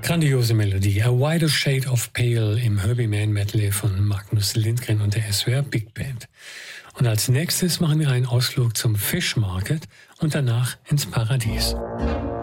Grandiose Melodie, A Wider Shade of Pale im Herbie Mann Medley von Magnus Lindgren und der SWR Big Band. Und als nächstes machen wir einen Ausflug zum Fish Market und danach ins Paradies.